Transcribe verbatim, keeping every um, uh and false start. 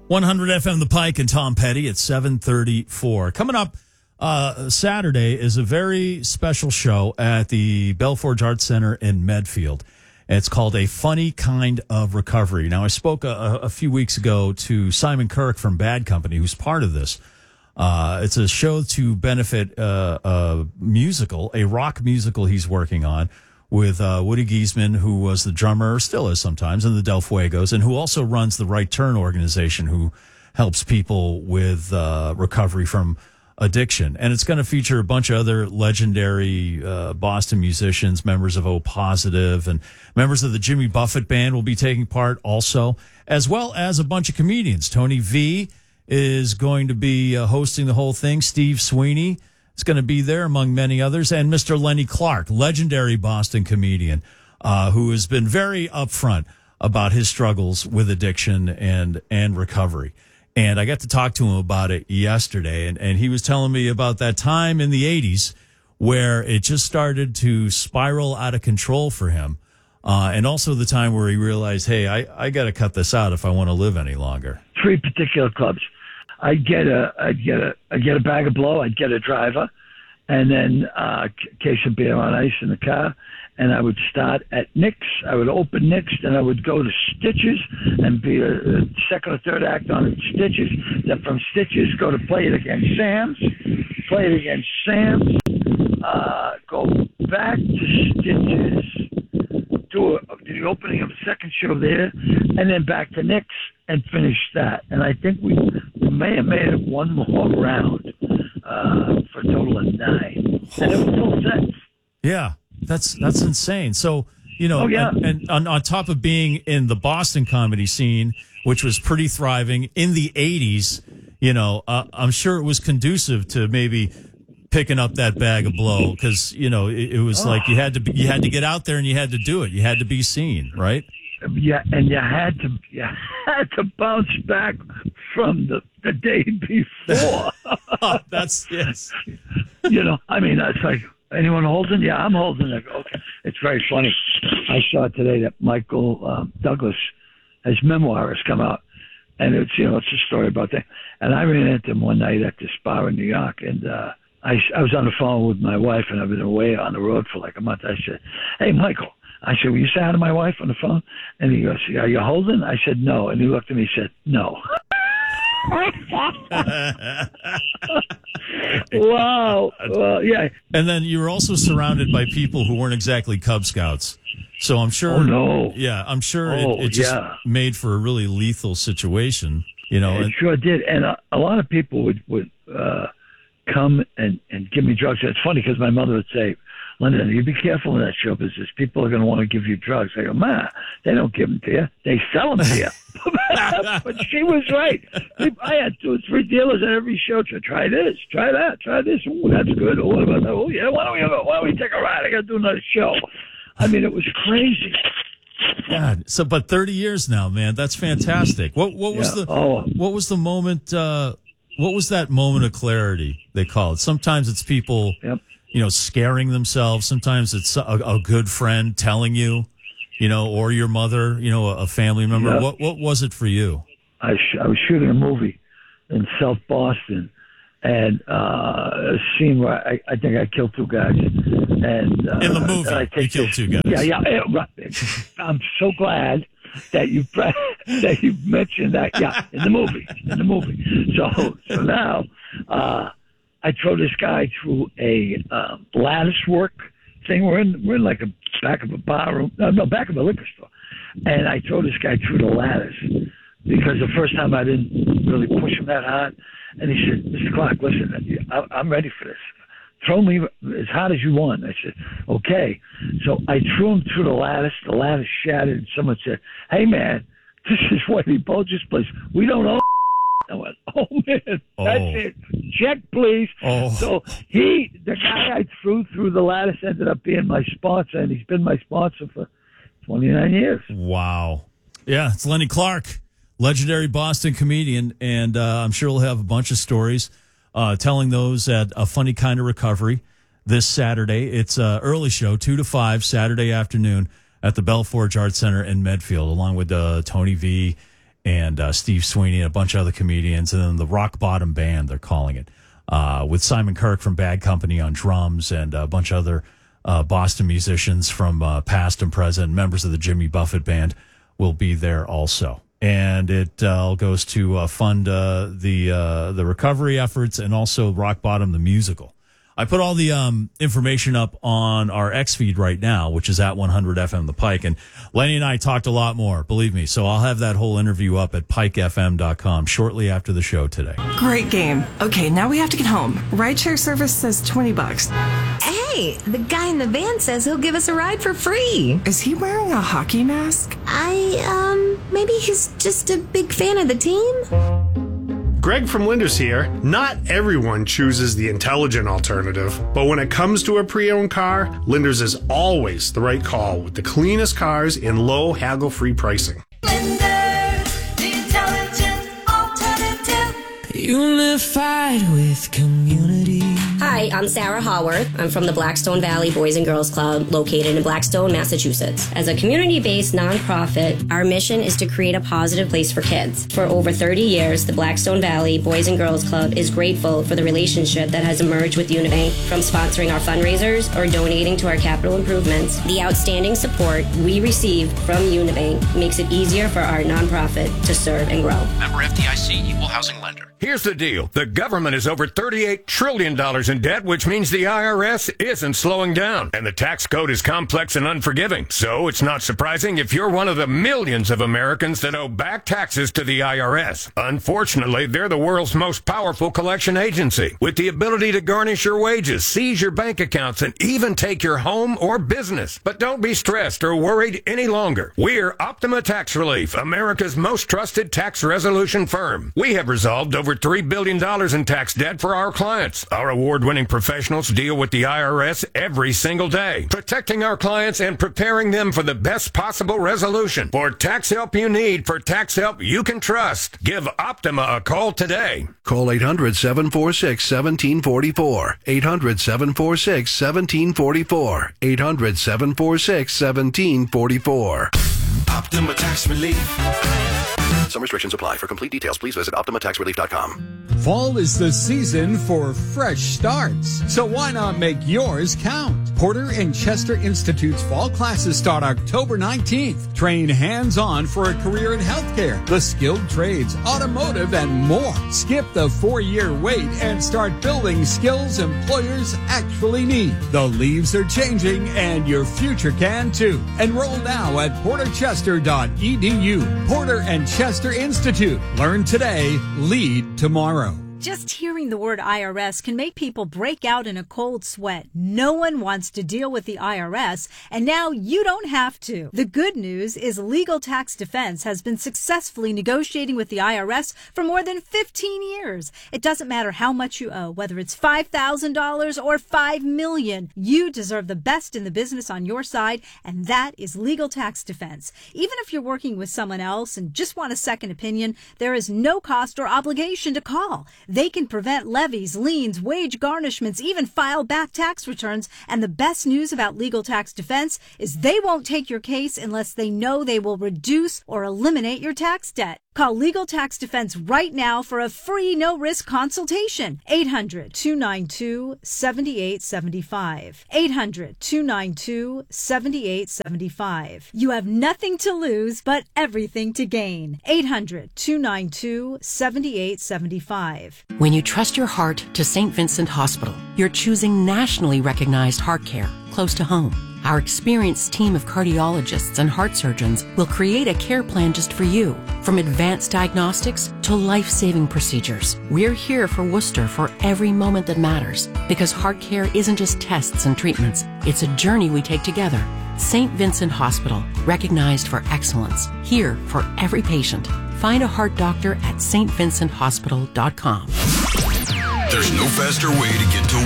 one hundred F M The Pike and Tom Petty at seven thirty-four. Coming up uh, Saturday is a very special show at the Belforge Arts Center in Medfield. It's called A Funny Kind of Recovery. Now, I spoke a, a few weeks ago to Simon Kirk from Bad Company, who's part of this. Uh, it's a show to benefit uh, a musical, a rock musical he's working on with uh, Woody Giesman, who was the drummer, or still is sometimes, in the Del Fuegos, and who also runs the Right Turn organization, who helps people with uh, recovery from addiction. And it's going to feature a bunch of other legendary uh, Boston musicians, members of O Positive, and members of the Jimmy Buffett Band will be taking part also, as well as a bunch of comedians. Tony V is going to be uh, hosting the whole thing. Steve Sweeney is going to be there, among many others, and Mister Lenny Clark, legendary Boston comedian, uh, who has been very upfront about his struggles with addiction and and recovery. And I got to talk to him about it yesterday, and, and he was telling me about that time in the eighties where it just started to spiral out of control for him, uh, and also the time where he realized, hey, I, I got to cut this out if I want to live any longer. Three particular clubs. I'd get a, I'd get a, I'd get a bag of blow. I'd get a driver, and then uh, a case of beer on ice in the car. And I would start at Nick's. I would open Nick's, then I would go to Stitches and be a, a second or third act on Stitches. Then from Stitches, go to Play It Against Sam's. Play It Against Sam's. Uh, go back to Stitches. Do a, the opening of a second show there, and then back to Nick's and finish that. And I think we, we may have made it one more round uh, for a total of nine. And it was full sets. Yeah. That's that's insane. So, you know, oh, yeah. and, and on, on top of being in the Boston comedy scene, which was pretty thriving in the eighties, you know, uh, I'm sure it was conducive to maybe picking up that bag of blow because, you know, it, it was oh. like you had to be, you had to get out there and you had to do it. You had to be seen, right? Yeah, and you had to you had to bounce back from the, the day before. That's yes. You know, I mean, that's like. Anyone holding? Yeah, I'm holding it. Okay. It's very funny. I saw today that Michael uh, Douglas, his memoir has come out. And it's, you know, it's a story about that. And I ran into him one night at this bar in New York. And uh, I, I was on the phone with my wife, and I've been away on the road for like a month. I said, hey, Michael. I said, will you say hi to my wife on the phone? And he goes, are you holding? I said, no. And he looked at me and said, no. Wow. Well, yeah. And then you were also surrounded by people who weren't exactly Cub Scouts. So I'm sure. Oh, no. Yeah, I'm sure oh, it, it just yeah. made for a really lethal situation. You know, it and, sure did. And a, a lot of people would, would uh, come and, and give me drugs. It's funny because my mother would say, Linda, you be careful in that show business. People are going to want to give you drugs. I go, Ma, they don't give them to you. They sell them to you. But she was right. I had two or three dealers at every show to try this, try that, try this. Oh, that's good. Oh, what about that? Oh, yeah, why don't we, have a, why don't we take a ride? I got to do another show. I mean, it was crazy. God, so but thirty years now, man. That's fantastic. What what was yeah. the oh. what was the moment? Uh, what was that moment of clarity they call it? Sometimes it's people. Yep. You know, scaring themselves. Sometimes it's a, a good friend telling you, you know, or your mother, you know, a family member. Yeah. What what was it for you? I, sh- I was shooting a movie in South Boston, and uh, a scene where I, I think I killed two guys. And uh, in the movie, I you killed two guys. Yeah, yeah. yeah I'm so glad that you that you mentioned that. Yeah, in the movie, in the movie. So so now. Uh, I throw this guy through a uh, lattice work thing. We're in, we're in like a back of a bar room, no, no, back of a liquor store. And I throw this guy through the lattice because the first time I didn't really push him that hard. And he said, Mister Clark, listen, I, I'm ready for this. Throw me as hard as you want. I said, okay. So I threw him through the lattice. The lattice shattered. And someone said, hey, man, this is Whitey Bulger's place. We don't own. I went, oh, man, that's oh. it. Check, please. Oh. So he, the guy I threw through the lattice ended up being my sponsor, and he's been my sponsor for twenty-nine years. Wow. Yeah, it's Lenny Clark, legendary Boston comedian, and uh, I'm sure we'll have a bunch of stories uh, telling those at A Funny Kind of Recovery this Saturday. It's an early show, two to five, Saturday afternoon at the Belforge Arts Center in Medfield, along with uh, Tony V and uh, Steve Sweeney and a bunch of other comedians, and then the Rock Bottom Band, they're calling it, uh, with Simon Kirk from Bad Company on drums and a bunch of other uh, Boston musicians from uh, past and present. Members of the Jimmy Buffett Band will be there also. And it uh, goes to uh, fund uh, the uh, the recovery efforts and also Rock Bottom, the musical. I put all the um, information up on our X feed right now, which is at one hundred F M The Pike. And Lenny and I talked a lot more, believe me. So I'll have that whole interview up at pike f m dot com shortly after the show today. Great game. Okay, now we have to get home. Rideshare service says twenty bucks. Hey, the guy in the van says he'll give us a ride for free. Is he wearing a hockey mask? I, um, maybe he's just a big fan of the team? Greg from Linders here. Not everyone chooses the intelligent alternative, but when it comes to a pre-owned car, Linders is always the right call with the cleanest cars and low haggle-free pricing. Linders, the intelligent alternative. Unified with community. Hi, I'm Sarah Haworth. I'm from the Blackstone Valley Boys and Girls Club, located in Blackstone, Massachusetts. As a community-based nonprofit, our mission is to create a positive place for kids. For over thirty years, the Blackstone Valley Boys and Girls Club is grateful for the relationship that has emerged with Unibank, from sponsoring our fundraisers or donating to our capital improvements. The outstanding support we receive from Unibank makes it easier for our nonprofit to serve and grow. Member F D I C, Equal Housing Lender. Here's the deal. The government is over thirty-eight trillion dollars in debt, which means the I R S isn't slowing down. And the tax code is complex and unforgiving. So it's not surprising if you're one of the millions of Americans that owe back taxes to the I R S. Unfortunately, they're the world's most powerful collection agency, with the ability to garnish your wages, seize your bank accounts, and even take your home or business. But don't be stressed or worried any longer. We're Optima Tax Relief, America's most trusted tax resolution firm. We have resolved over three billion dollars in tax debt for our clients. Our award-winning professionals deal with the I R S every single day, protecting our clients and preparing them for the best possible resolution. For tax help you need, for tax help you can trust, give Optima a call today. Call eight hundred, seven four six, one seven four four. eight hundred, seven four six, one seven four four. eight hundred, seven four six, one seven four four. Optima Tax Relief. Some restrictions apply. For complete details, please visit optima tax relief dot com. Fall is the season for fresh starts, so why not make yours count? Porter and Chester Institute's fall classes start October nineteenth. Train hands-on for a career in healthcare, the skilled trades, automotive, and more. Skip the four-year wait and start building skills employers actually need. The leaves are changing, and your future can too. Enroll now at porter chester dot e d u. Porter and Chester Institute. Learn today, lead tomorrow. Just hearing the word I R S can make people break out in a cold sweat. No one wants to deal with the I R S, and now you don't have to. The good news is Legal Tax Defense has been successfully negotiating with the I R S for more than fifteen years. It doesn't matter how much you owe, whether it's five thousand dollars or five million dollars. You deserve the best in the business on your side, and that is Legal Tax Defense. Even if you're working with someone else and just want a second opinion, there is no cost or obligation to call. They can prevent levies, liens, wage garnishments, even file back tax returns. And the best news about Legal Tax Defense is they won't take your case unless they know they will reduce or eliminate your tax debt. Call Legal Tax Defense right now for a free no-risk consultation. eight hundred, two nine two, seven eight seven five. eight hundred, two nine two, seven eight seven five. You have nothing to lose but everything to gain. eight hundred, two nine two, seven eight seven five. When you trust your heart to Saint Vincent Hospital, you're choosing nationally recognized heart care close to home. Our experienced team of cardiologists and heart surgeons will create a care plan just for you. From advanced diagnostics to life-saving procedures, we're here for Worcester for every moment that matters. Because heart care isn't just tests and treatments, it's a journey we take together. Saint Vincent Hospital, recognized for excellence, here for every patient. Find a heart doctor at s t vincent hospital dot com. There's no faster way to get to